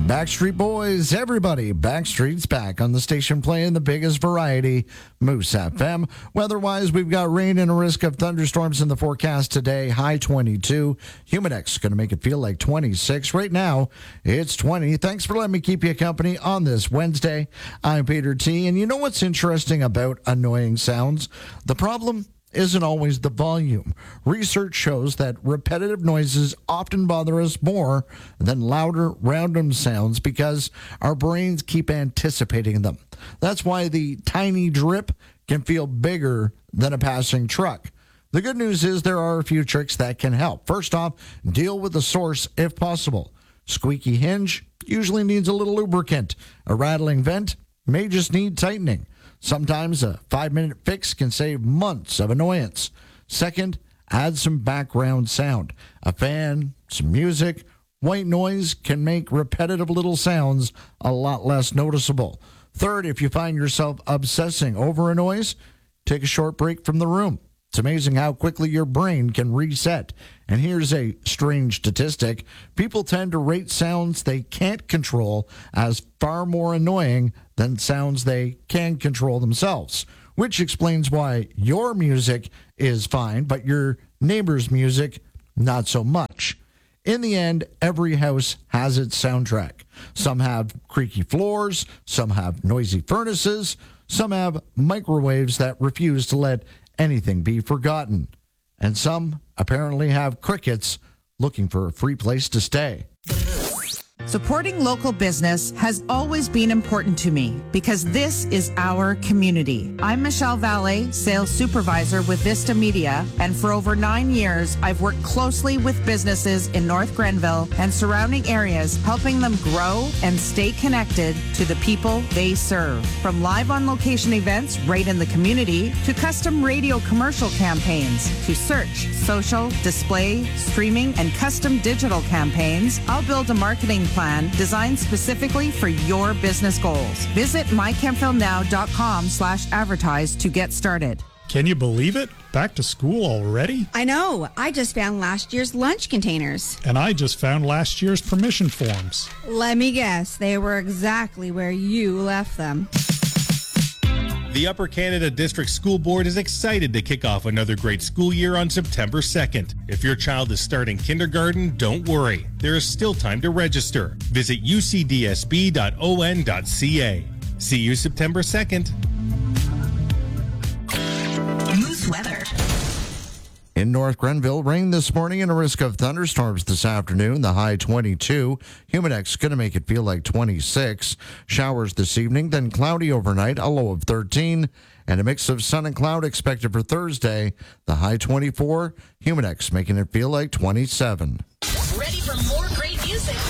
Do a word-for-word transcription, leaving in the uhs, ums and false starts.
Backstreet Boys, everybody. Backstreet's back on the station playing the biggest variety, Moose F M. Weather-wise, we've got rain and a risk of thunderstorms in the forecast today. High twenty-two. Humidex going to make it feel like twenty-six. Right now, it's twenty. Thanks for letting me keep you company on this Wednesday. I'm Peter T. And you know what's interesting about annoying sounds? The problem isn't always the volume. Research shows that repetitive noises often bother us more than louder random sounds because our brains keep anticipating them. That's why the tiny drip can feel bigger than a passing truck. The good news is there are a few tricks that can help. First off, deal with the source if possible. Squeaky hinge usually needs a little lubricant. A rattling vent may just need tightening. Sometimes a five-minute fix can save months of annoyance. Second, add some background sound. A fan, some music, white noise can make repetitive little sounds a lot less noticeable. Third, if you find yourself obsessing over a noise, take a short break from the room. It's amazing how quickly your brain can reset. And here's a strange statistic. People tend to rate sounds they can't control as far more annoying than sounds they can control themselves, which explains why your music is fine, but your neighbor's music, not so much. In the end, every house has its soundtrack. Some have creaky floors, some have noisy furnaces, some have microwaves that refuse to let anything be forgotten. And some apparently have crickets looking for a free place to stay. Supporting local business has always been important to me because this is our community. I'm Michelle Valle, sales supervisor with Vista Media, and for over nine years, I've worked closely with businesses in North Grenville and surrounding areas, helping them grow and stay connected to the people they serve. From live on location events right in the community to custom radio commercial campaigns to search, social, display, streaming, and custom digital campaigns, I'll build a marketing plan designed specifically for your business goals. Visit mykempvillenow.com slash advertise to get started. Can you believe it? Back to school already? I know. I just found last year's lunch containers. And I just found last year's permission forms. Let me guess. They were exactly where you left them. The Upper Canada District School Board is excited to kick off another great school year on September second. If your child is starting kindergarten, don't worry. There is still time to register. Visit u c d s b dot o n dot c a. See you September second. Moose weather. In North Grenville, rain this morning and a risk of thunderstorms this afternoon. The high twenty-two. Humidex going to make it feel like twenty-six. Showers this evening, then cloudy overnight, a low of thirteen. And a mix of sun and cloud expected for Thursday. The high twenty-four. Humidex making it feel like twenty-seven. Ready for more